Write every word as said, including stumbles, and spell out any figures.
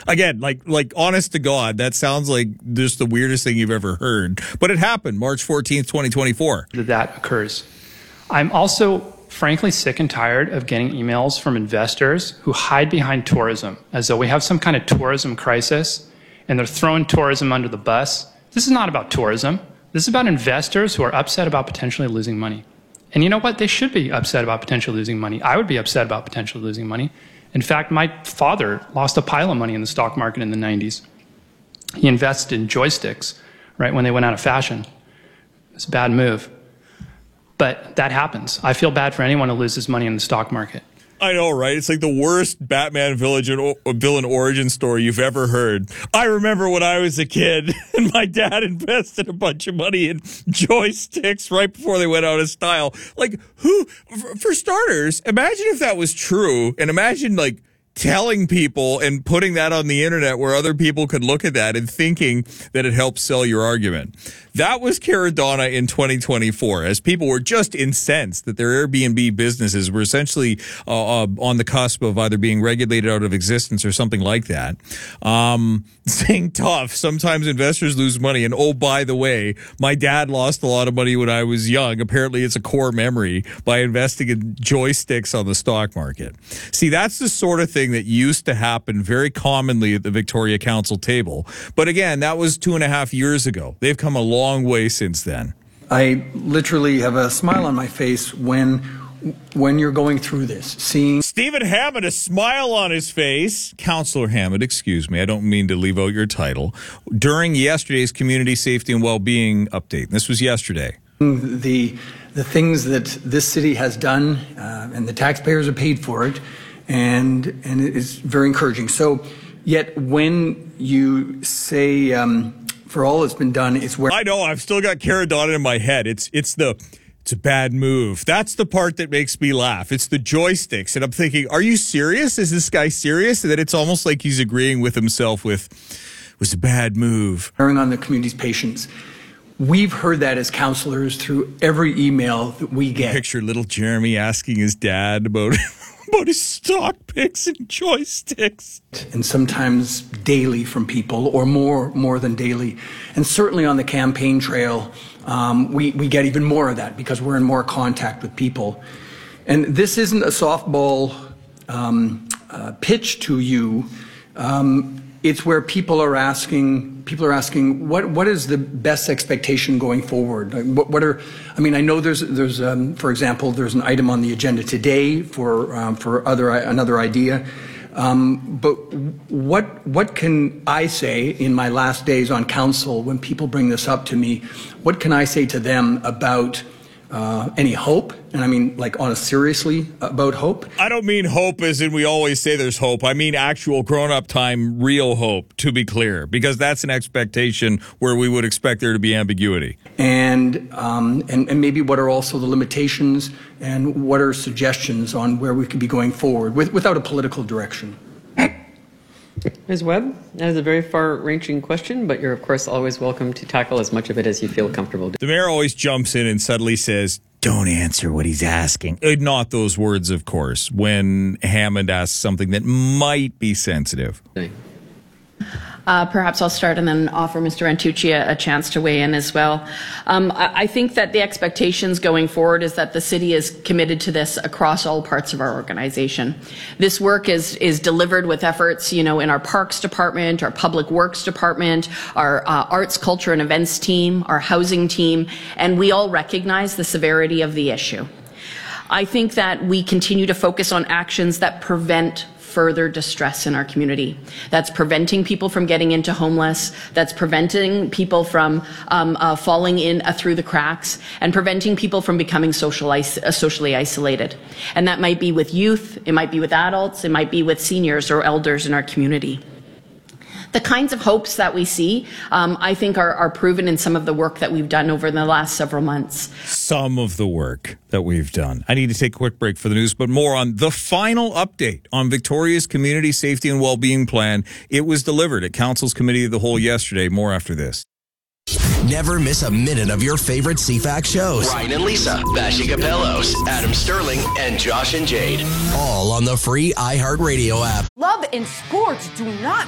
Again, like, like honest to God, that sounds like just the weirdest thing you've ever heard. But it happened March fourteenth, twenty twenty-four. That that occurs. I'm also frankly sick and tired of getting emails from investors who hide behind tourism as though we have some kind of tourism crisis and they're throwing tourism under the bus. This is not about tourism. This is about investors who are upset about potentially losing money. And you know what? They should be upset about potentially losing money. I would be upset about potentially losing money. In fact, my father lost a pile of money in the stock market in the nineties. He invested in joysticks right when they went out of fashion. It's a bad move. But that happens. I feel bad for anyone who loses money in the stock market. I know, right? It's like the worst Batman villain, villain origin story you've ever heard. I remember when I was a kid and my dad invested a bunch of money in joysticks right before they went out of style. Like, who, for starters, imagine if that was true, and imagine, like, telling people and putting that on the internet where other people could look at that and thinking that it helps sell your argument. That was Caradonna in twenty twenty-four, as people were just incensed that their Airbnb businesses were essentially uh, uh, on the cusp of either being regulated out of existence or something like that. Um, saying tough, sometimes investors lose money. And oh, by the way, my dad lost a lot of money when I was young. Apparently it's a core memory by investing in joysticks on the stock market. See, that's the sort of thing that used to happen very commonly at the Victoria Council table. But again, that was two and a half years ago. They've come a long way since then. I literally have a smile on my face when when you're going through this, seeing Stephen Hammond, a smile on his face. Councillor Hammond, excuse me, I don't mean to leave out your title. During yesterday's Community Safety and Wellbeing update, and this was yesterday. The, the things that this city has done, uh, and the taxpayers have paid for it, and, and it is very encouraging. So, yet when you say, um, for all that's been done, it's where... I know, I've still got Caradonna in my head. It's it's the... It's a bad move. That's the part that makes me laugh. It's the joysticks. And I'm thinking, are you serious? Is this guy serious? And then it's almost like he's agreeing with himself with, it was a bad move. Erring on the community's patience. We've heard that as councillors through every email that we get. Picture little Jeremy asking his dad about, about his stock picks and joysticks. And sometimes daily from people, or more, more than daily. And certainly on the campaign trail, Um, we, we get even more of that because we're in more contact with people. And this isn't a softball um, uh, pitch to you. Um, it's where people are asking, people are asking, what what is the best expectation going forward? Like, what, what are, I mean, I know there's, there's um, for example, there's an item on the agenda today for, um, for other, another idea. Um, but what what can I say in my last days on council when people bring this up to me? What can I say to them about uh, any hope? And I mean, like, honest, seriously about hope? I don't mean hope as in we always say there's hope. I mean actual grown-up time, real hope, to be clear, because that's an expectation where we would expect there to be ambiguity. And, um, and, and maybe what are also the limitations and what are suggestions on where we could be going forward with, without a political direction? Miz Webb, that is a very far-reaching question, but you're, of course, always welcome to tackle as much of it as you feel comfortable doing. The mayor always jumps in and suddenly says, don't answer what he's asking. Uh, Not those words, of course, when Hammond asks something that might be sensitive. Uh, perhaps I'll start and then offer Mister Antucci a, a chance to weigh in as well. Um, I, I think that the expectations going forward is that the city is committed to this across all parts of our organization. This work is is delivered with efforts, you know, in our parks department, our public works department, our uh, arts, culture and events team, our housing team, and we all recognize the severity of the issue. I think that we continue to focus on actions that prevent further distress in our community. That's preventing people from getting into homeless, that's preventing people from um, uh, falling in uh, through the cracks, and preventing people from becoming social is uh, socially isolated. And that might be with youth, it might be with adults, it might be with seniors or elders in our community. The kinds of hopes that we see, um, I think, are, are proven in some of the work that we've done over the last several months. Some of the work that we've done. I need to take a quick break for the news, but more on the final update on Victoria's Community Safety and Wellbeing Plan. It was delivered at Council's Committee of the Whole yesterday. More after this. Never miss a minute of your favorite C FAC shows. Ryan and Lisa, Bashi Capellos, Adam Sterling, and Josh and Jade. All on the free iHeartRadio app. Love and sports do not